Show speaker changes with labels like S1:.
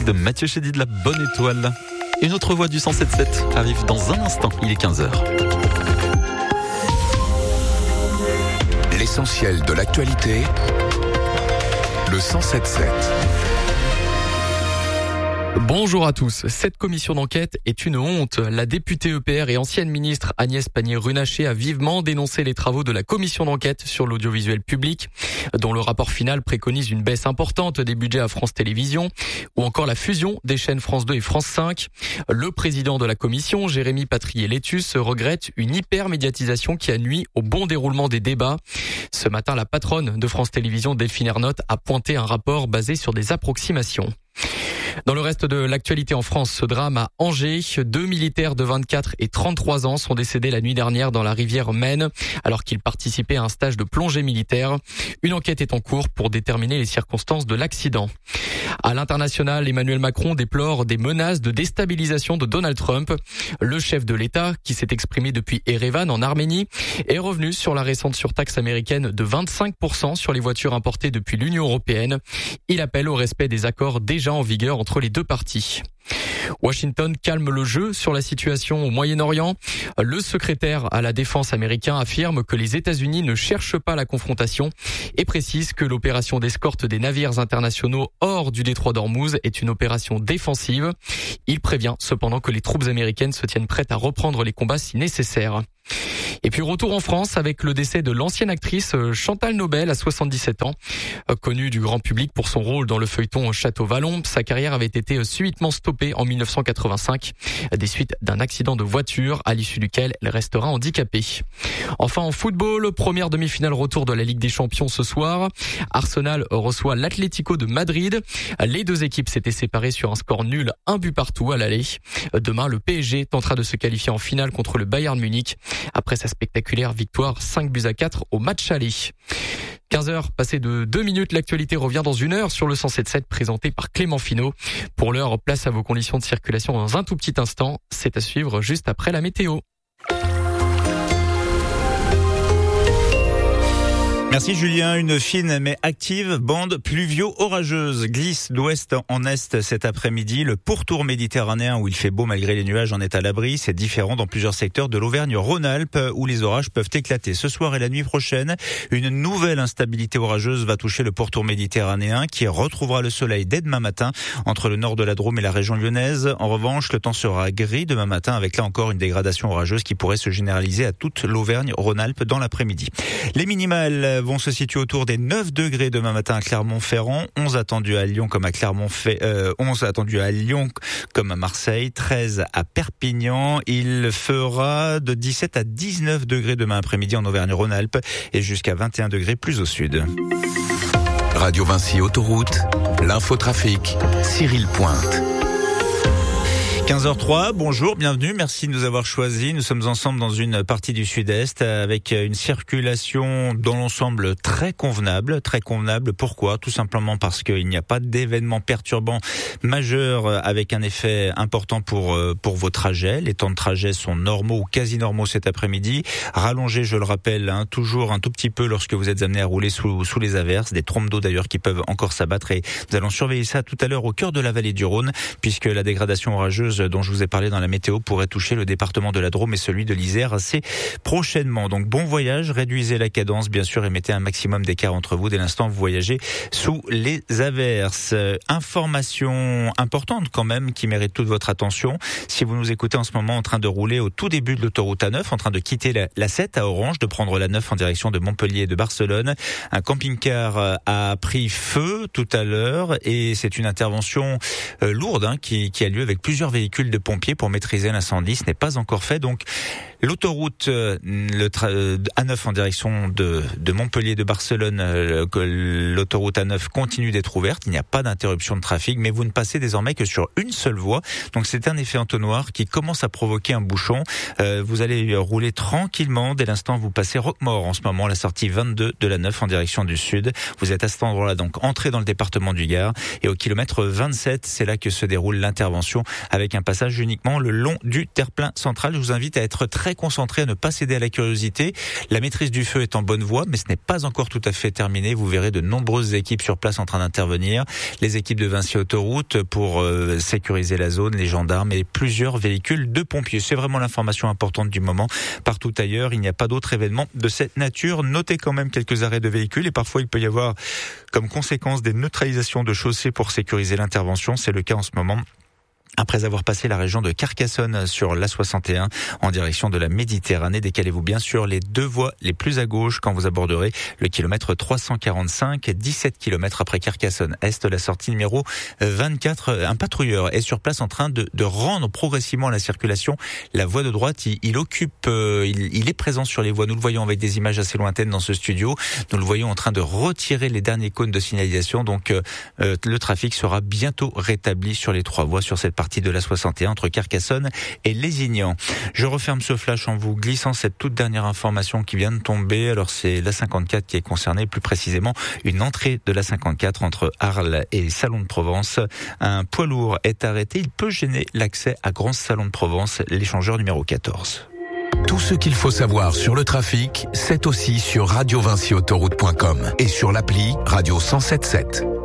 S1: de Mathieu Chédid de la Bonne Étoile. Une autre voix du 107.7 arrive dans un instant, il est 15h.
S2: L'essentiel de l'actualité, le 107.7.
S3: Bonjour à tous. Cette commission d'enquête est une honte. La députée EPR et ancienne ministre Agnès Pannier-Runacher a vivement dénoncé les travaux de la commission d'enquête sur l'audiovisuel public, dont le rapport final préconise une baisse importante des budgets à France Télévisions ou encore la fusion des chaînes France 2 et France 5. Le président de la commission, Jérémy Patrier-Létus, regrette une hyper-médiatisation qui a nui au bon déroulement des débats. Ce matin, la patronne de France Télévisions, Delphine Ernotte, a pointé un rapport basé sur des approximations. Dans le reste de l'actualité en France, ce drame à Angers, 2 militaires de 24 et 33 ans sont décédés la nuit dernière dans la rivière Maine alors qu'ils participaient à un stage de plongée militaire. Une enquête est en cours pour déterminer les circonstances de l'accident. À l'international, Emmanuel Macron déplore des menaces de déstabilisation de Donald Trump. Le chef de l'État, qui s'est exprimé depuis Erevan en Arménie, est revenu sur la récente surtaxe américaine de 25% sur les voitures importées depuis l'Union européenne. Il appelle au respect des accords déjà en vigueur entre les deux parties. Washington calme le jeu sur la situation au Moyen-Orient. Le secrétaire à la défense américain affirme que les États-Unis ne cherchent pas la confrontation et précise que l'opération d'escorte des navires internationaux hors du détroit d'Ormuz est une opération défensive. Il prévient cependant que les troupes américaines se tiennent prêtes à reprendre les combats si nécessaire. Et puis retour en France avec le décès de l'ancienne actrice Chantal Nobel à 77 ans. Connue du grand public pour son rôle dans le feuilleton Château Vallon, sa carrière avait été subitement stoppée en 1985 des suites d'un accident de voiture à l'issue duquel elle restera handicapée. Enfin en football, première demi-finale retour de la Ligue des Champions ce soir. Arsenal reçoit l'Atlético de Madrid. Les deux équipes s'étaient séparées sur un score nul, 1 but partout à l'aller. Demain, le PSG tentera de se qualifier en finale contre le Bayern Munich après sa spectaculaire victoire 5-4 au match aller. 15h, passé de 2 minutes, l'actualité revient dans 1 heure sur le 107.7 présenté par Clément Finot. Pour l'heure, place à vos conditions de circulation dans un tout petit instant. C'est à suivre juste après la météo.
S4: Merci Julien. Une fine mais active bande pluvio-orageuse glisse d'ouest en est cet après-midi. Le pourtour méditerranéen où il fait beau malgré les nuages en est à l'abri. C'est différent dans plusieurs secteurs de l'Auvergne-Rhône-Alpes où les orages peuvent éclater. Ce soir et la nuit prochaine, une nouvelle instabilité orageuse va toucher le pourtour méditerranéen qui retrouvera le soleil dès demain matin entre le nord de la Drôme et la région lyonnaise. En revanche, le temps sera gris demain matin avec là encore une dégradation orageuse qui pourrait se généraliser à toute l'Auvergne-Rhône-Alpes dans l'après-midi. Les minimales vont se situer autour des 9 degrés demain matin à Clermont-Ferrand, 11 attendus à Lyon comme à 11 attendus à Lyon comme à Marseille, 13 à Perpignan. Il fera de 17 à 19 degrés demain après-midi en Auvergne-Rhône-Alpes et jusqu'à 21 degrés plus au sud.
S2: Radio Vinci Autoroute, l'infotrafic, Cyril Pointe.
S4: 15h03, bonjour, bienvenue, merci de nous avoir choisis. Nous sommes ensemble dans une partie du sud-est avec une circulation dans l'ensemble très convenable. Très convenable, pourquoi ? Tout simplement parce qu'il n'y a pas d'événement perturbant majeur avec un effet important pour vos trajets. Les temps de trajet sont normaux ou quasi normaux cet après-midi. Rallongés, je le rappelle, toujours un tout petit peu lorsque vous êtes amené à rouler sous les averses. Des trompes d'eau d'ailleurs qui peuvent encore s'abattre et nous allons surveiller ça tout à l'heure au cœur de la vallée du Rhône puisque la dégradation orageuse dont je vous ai parlé dans la météo pourrait toucher le département de la Drôme et celui de l'Isère assez prochainement. Donc bon voyage, réduisez la cadence bien sûr et mettez un maximum d'écart entre vous dès l'instant où vous voyagez sous les averses. Information importante quand même qui mérite toute votre attention. Si vous nous écoutez en ce moment en train de rouler au tout début de l'autoroute A9, en train de quitter la 7 à Orange, de prendre la 9 en direction de Montpellier et de Barcelone, un camping-car a pris feu tout à l'heure et c'est une intervention lourde qui a lieu avec plusieurs véhicules de pompiers pour maîtriser l'incendie. Ce n'est pas encore fait. Donc, l'autoroute A9 en direction de Montpellier, de Barcelone, l'autoroute A9 continue d'être ouverte. Il n'y a pas d'interruption de trafic, mais vous ne passez désormais que sur une seule voie. Donc, c'est un effet entonnoir qui commence à provoquer un bouchon. Vous allez rouler tranquillement. Dès l'instant, vous passez Roquemaure en ce moment, la sortie 22 de la 9 en direction du sud. Vous êtes à cet endroit-là, donc entrée dans le département du Gard. Et au kilomètre 27, c'est là que se déroule l'intervention avec un passage uniquement le long du terre-plein central. Je vous invite à être très très concentrés à ne pas céder à la curiosité. La maîtrise du feu est en bonne voie, mais ce n'est pas encore tout à fait terminé. Vous verrez de nombreuses équipes sur place en train d'intervenir. Les équipes de Vinci Autoroute pour sécuriser la zone, les gendarmes et plusieurs véhicules de pompiers. C'est vraiment l'information importante du moment. Partout ailleurs, il n'y a pas d'autres événements de cette nature. Notez quand même quelques arrêts de véhicules et parfois il peut y avoir comme conséquence des neutralisations de chaussées pour sécuriser l'intervention. C'est le cas en ce moment. Après avoir passé la région de Carcassonne sur l'A61 en direction de la Méditerranée, décalez-vous bien sûr les 2 voies les plus à gauche quand vous aborderez le kilomètre 345, 17 km après Carcassonne-Est, la sortie numéro 24. Un patrouilleur est sur place en train de rendre progressivement la circulation. La voie de droite, il est présent sur les voies. Nous le voyons avec des images assez lointaines dans ce studio. Nous le voyons en train de retirer les derniers cônes de signalisation. Donc le trafic sera bientôt rétabli sur les 3 voies sur cette partie de la 61 entre Carcassonne et Lézignan. Je referme ce flash en vous glissant cette toute dernière information qui vient de tomber. Alors c'est la 54 qui est concernée, plus précisément une entrée de la 54 entre Arles et Salon de Provence. Un poids lourd est arrêté. Il peut gêner l'accès à Grand Salon de Provence, l'échangeur numéro 14.
S2: Tout ce qu'il faut savoir sur le trafic, c'est aussi sur radiovinciautoroute.com et sur l'appli Radio 107.7.